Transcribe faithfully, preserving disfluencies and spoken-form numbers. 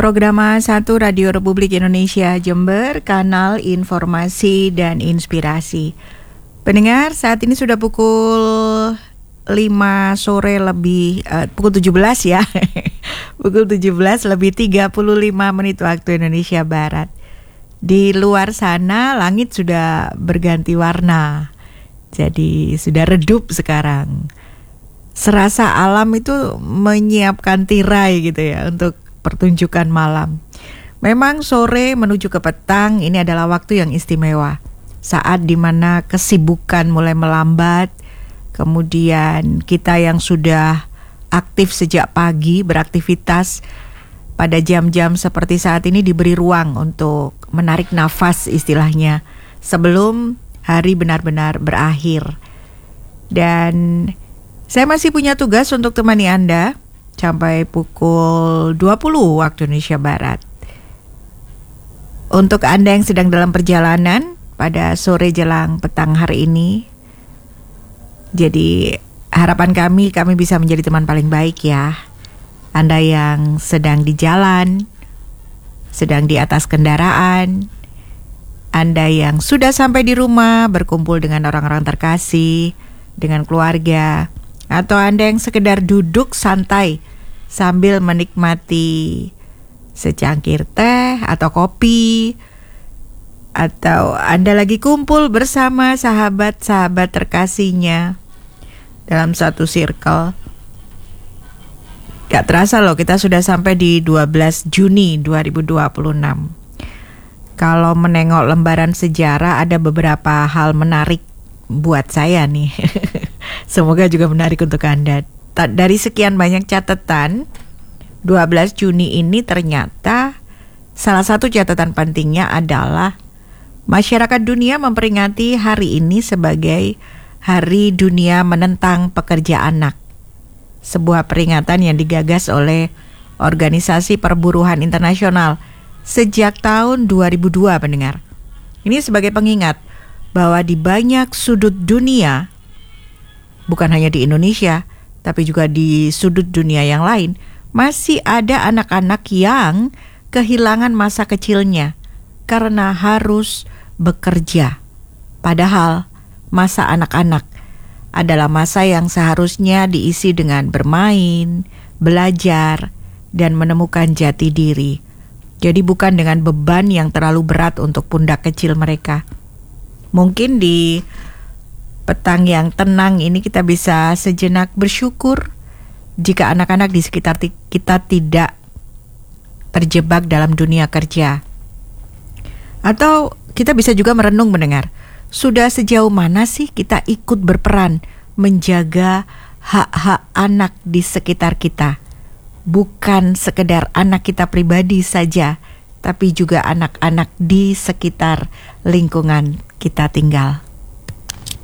program satu Radio Republik Indonesia Jember, kanal informasi dan inspirasi. Pendengar, saat ini sudah pukul lima sore lebih, uh, pukul tujuh belas ya. Pukul tujuh belas lebih tiga puluh lima menit waktu Indonesia Barat. Di luar sana langit sudah berganti warna. Jadi sudah redup sekarang. Serasa alam itu menyiapkan tirai gitu ya untuk pertunjukan malam. Memang sore menuju ke petang ini adalah waktu yang istimewa. Saat dimana kesibukan mulai melambat, kemudian kita yang sudah aktif sejak pagi beraktivitas pada jam-jam seperti saat ini diberi ruang untuk menarik nafas istilahnya sebelum hari benar-benar berakhir. Dan saya masih punya tugas untuk temani Anda sampai pukul dua puluh waktu Indonesia Barat. Untuk Anda yang sedang dalam perjalanan pada sore jelang petang hari ini, jadi harapan kami, kami bisa menjadi teman paling baik ya. Anda yang sedang di jalan, sedang di atas kendaraan, Anda yang sudah sampai di rumah berkumpul dengan orang-orang terkasih, dengan keluarga, atau Anda yang sekedar duduk santai sambil menikmati secangkir teh atau kopi, atau Anda lagi kumpul bersama sahabat-sahabat terkasihnya dalam satu circle. Gak terasa loh, kita sudah sampai di dua belas Juni dua ribu dua puluh enam. Kalau menengok lembaran sejarah ada beberapa hal menarik buat saya nih. Semoga juga menarik untuk Anda. Dari sekian banyak catatan, dua belas Juni ini ternyata salah satu catatan pentingnya adalah masyarakat dunia memperingati hari ini sebagai Hari Dunia Menentang Pekerja Anak. Sebuah peringatan yang digagas oleh Organisasi Perburuhan Internasional sejak tahun dua ribu dua, pendengar. Ini sebagai pengingat bahwa di banyak sudut dunia, bukan hanya di Indonesia, tapi juga di sudut dunia yang lain, masih ada anak-anak yang kehilangan masa kecilnya karena harus bekerja. Padahal masa anak-anak adalah masa yang seharusnya diisi dengan bermain, belajar, dan menemukan jati diri. Jadi bukan dengan beban yang terlalu berat untuk pundak kecil mereka. Mungkin di petang yang tenang ini kita bisa sejenak bersyukur jika anak-anak di sekitar kita tidak terjebak dalam dunia kerja. Atau kita bisa juga merenung mendengar, sudah sejauh mana sih kita ikut berperan menjaga hak-hak anak di sekitar kita. Bukan sekedar anak kita pribadi saja, tapi juga anak-anak di sekitar lingkungan kita tinggal.